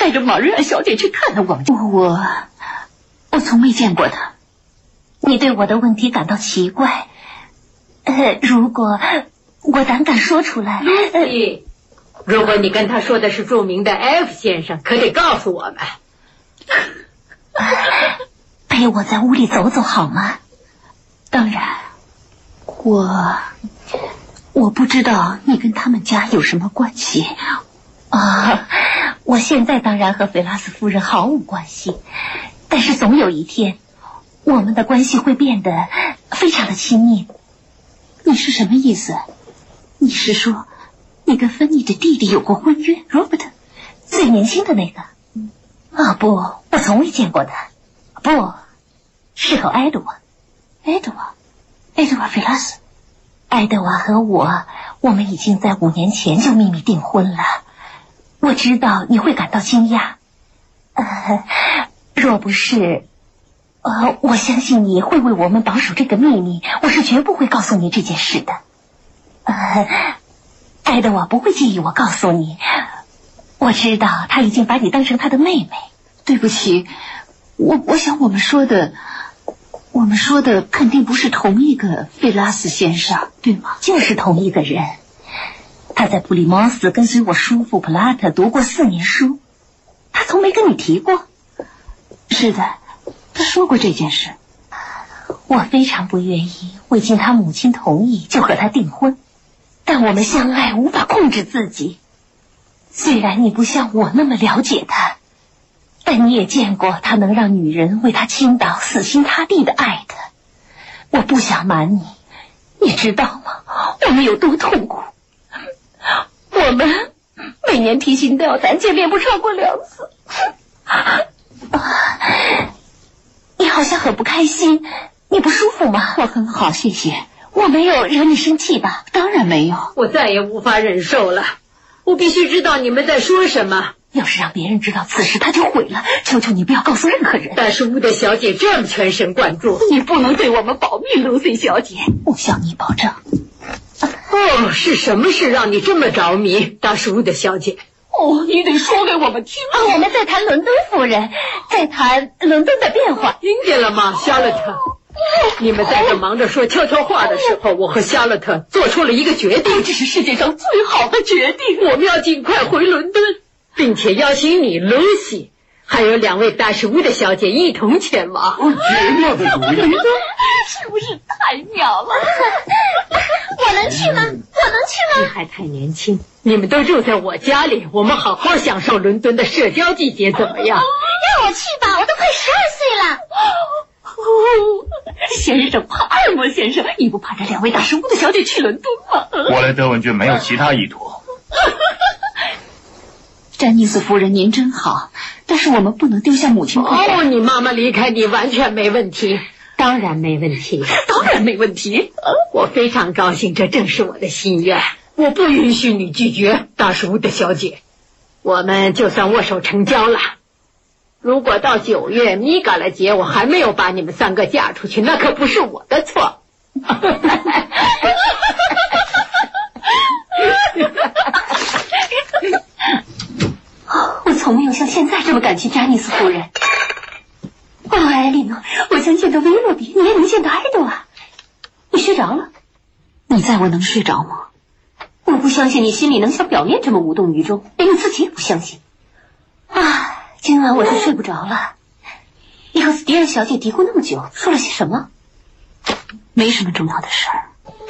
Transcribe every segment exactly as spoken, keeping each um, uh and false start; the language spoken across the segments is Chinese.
带着玛瑞安小姐去看他王家。 我我从没见过他。你对我的问题感到奇怪？呃，如果我胆敢说出来， 呃，如果你跟他说的是著名的 F 先生，可得告诉我们。 陪我在屋里走走好吗？当然，我我不知道你跟他们家有什么关系啊。我现在当然和菲拉斯夫人毫无关系，但是总有一天，我们的关系会变得非常的亲密。你是什么意思？你是说你跟芬妮的弟弟有过婚约 ，Robert， 最年轻的那个？啊，不，我从未见过他。不，是和埃德瓦，埃德瓦，埃德瓦菲拉斯。埃德瓦和我，我们已经在五年前就秘密订婚了。我知道你会感到惊讶，呃，若不是，呃，我相信你会为我们保守这个秘密，我是绝不会告诉你这件事的。呃，埃德瓦不会介意我告诉你，我知道他已经把你当成他的妹妹。 对不起，我我想我们说的，我们说的肯定不是同一个费拉斯先生，对吗？ 就是同一个人。他在布里茅斯跟随我叔父普拉特读过四年书，他从没跟你提过。 是的，他说过这件事。 我非常不愿意未经他母亲同意就和他订婚，但我们相爱无法控制自己。虽然你不像我那么了解他，但你也见过他能让女人为他倾倒死心塌地的爱的。我不想瞒你，你知道吗？我们有多痛苦？我们每年提心吊胆，见面不超过两次。啊，你好像很不开心，你不舒服吗？ 我很好，谢谢。 我没有惹你生气吧？ 当然没有。 我再也无法忍受了，我必须知道你们在说什么。 要是让别人知道此事，他就毁了。求求你不要告诉任何人。 但是乌德小姐这么全神贯注， 你不能对我们保密，露西小姐。我向你保证。 哦，是什么事让你这么着迷，大师乌德小姐？ 哦，你得说给我们听啊！我们在谈伦敦夫人，在谈伦敦的变化。 听见了吗，夏洛特？你们在这忙着说悄悄话的时候，我和夏洛特做出了一个决定， 这是世界上最好的决定。 我们要尽快回伦敦，并且邀请你露西还有两位大师乌的小姐一同前往。 哦，绝妙的主意， 是不是太妙了？ 我能去吗？我能去吗？ 你还太年轻，你们都住在我家里，我们好好享受伦敦的社交季节，怎么样？ 让我去吧，我都快十二岁了。 哦，先生，帕尔默先生，你不怕这两位大师乌的小姐去伦敦吗？ 我来德文郡没有其他意图。 詹妮斯夫人，您真好，但是我们不能丢下母亲不管。 哦，你妈妈离开你完全没问题，当然没问题， 当然没问题。 我非常高兴，这正是我的心愿，我不允许你拒绝，大师乌的小姐。我们就算握手成交了。如果到九月米嘎来节我还没有把你们三个嫁出去，那可不是我的错。 我从没有像现在这么感激詹妮斯夫人。哦，艾莉诺，我想见到威洛比，你也能见到埃德瓦。你睡着了？ 你在我能睡着吗？ 我不相信你心里能像表面这么无动于衷，连你自己也不相信。啊，今晚我就睡不着了。你和斯蒂尔小姐嘀咕那么久，说了些什么？ 没什么重要的事儿。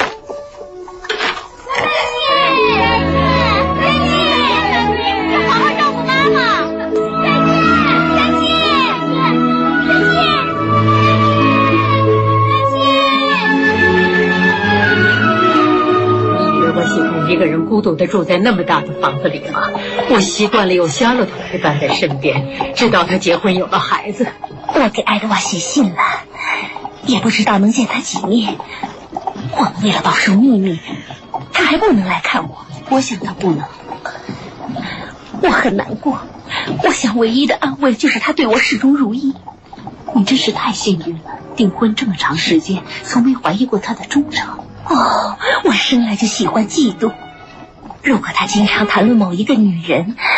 一个人孤独地住在那么大的房子里吗？我习惯了有夏洛特陪伴在身边，直到他结婚有了孩子。 我给埃德瓦写信了，也不知道能见他几面。我们为了保守秘密，他还不能来看我。 我想他不能。 我很难过，我想唯一的安慰就是他对我始终如一。 你真是太幸运了，订婚这么长时间，从没怀疑过他的忠诚。 哦，我生来就喜欢嫉妒。如果他经常谈论某一个女人，